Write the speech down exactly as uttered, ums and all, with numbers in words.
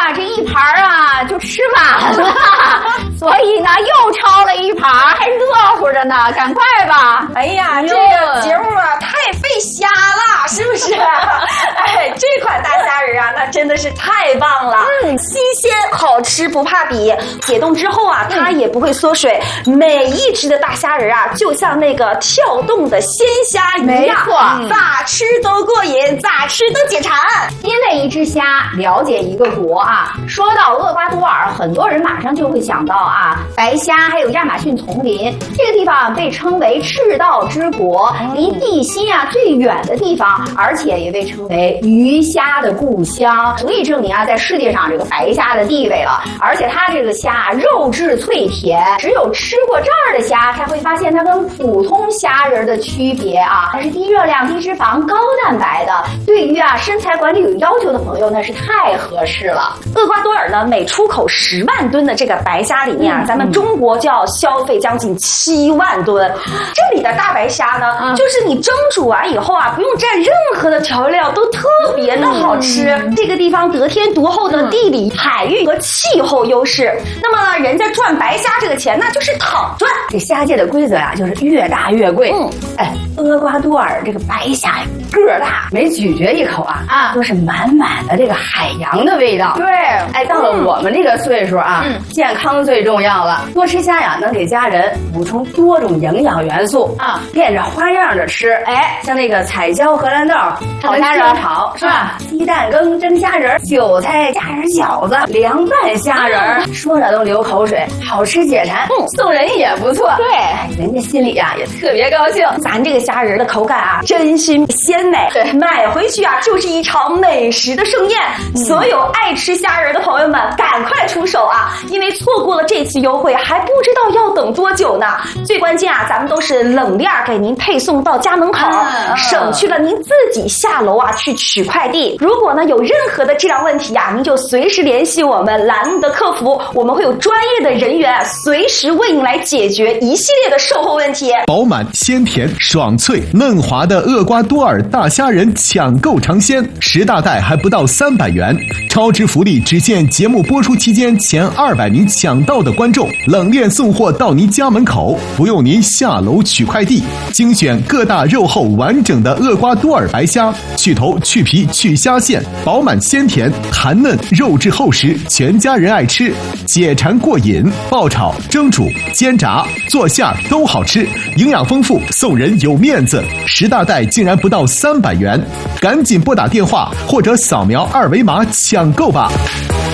啊，这一盘啊就吃完了，所以呢又抄了一盘，还热乎着呢，赶快吧！ 哎呀，这个节目啊太费虾了，是不是？哎，这款大虾仁啊，那真的是太棒了，嗯，新鲜好吃不怕比，解冻之后啊，它也不会缩水，每一只的大虾仁啊，就像那个跳动的鲜虾一样， 没错， 咋吃都过瘾，咋吃都解馋。 因为一只虾了解一个国啊。说到厄瓜多尔，很多人马上就会想到啊，白虾还有亚马逊丛林，这个地方被称为赤道之国，离地心啊最远的地方，而且也被称为鱼虾的故乡，足以证明啊，在世界上这个白虾的地位了。而且它这个虾肉质脆甜，只有吃过这儿的虾才会发现它跟普通虾仁的区别啊，它是低热量、低脂肪、高蛋白的，对于啊身材管理有要求的朋友那是太合适了。 厄瓜多尔呢，每出口十万吨的这个白虾里面啊，嗯、咱们中国就要消费将近七万吨。这里的大白虾呢，嗯、就是你蒸煮完以后啊，不用蘸任何的调料，都特别的好吃。嗯、这个地方得天独厚的地理、嗯、海域和气候优势，那么呢，人家赚白虾这个钱那就是躺赚。 这虾界的规则呀、啊，就是越大越贵。嗯，哎，厄瓜多尔这个白虾个儿大，每咀嚼一口啊啊，都是满满的这个海洋的味道。 对， 哎，到了我们这个岁数啊，嗯、健康最重要了。多吃虾呀，能给家人补充多种营养元素啊，变着花样的吃。哎，像那个彩椒荷兰豆炒虾仁炒是吧？鸡蛋羹蒸虾仁，韭菜虾仁饺子，凉拌虾仁，嗯、说着都流口水，好吃解馋。嗯，送人也不错。对，哎，人家心里呀、啊、也特别高兴。 咱这个虾仁的口感啊，真心鲜美。对，买回去啊就是一场美食的盛宴。嗯、所有爱吃虾仁的朋友们，赶快出手啊！因为错过了这次优惠，还不知道要等多久呢。最关键啊，咱们都是冷链给您配送到家门口，啊、省去了您自己下楼啊去取快递。如果呢有任何的质量问题呀、啊，您就随时联系我们栏目的客服，我们会有专业的人员随时为您来解决一系列的售后问题。 饱满、鲜甜、爽脆、嫩滑的厄瓜多尔大虾仁抢购尝鲜，十大袋还不到三百元，超值福利只限节目播出期间前二百名抢到的观众，冷链送货到您家门口，不用您下楼取快递。精选各大肉厚完整的厄瓜多尔白虾，去头去皮去虾线，饱满鲜甜，弹嫩肉质厚实，全家人爱吃，解馋过瘾。爆炒、蒸煮、煎炸、做馅都好吃，营养丰富，送人有面子。十大袋竟然不到三百元，赶紧拨打电话或者扫描二维码抢购吧。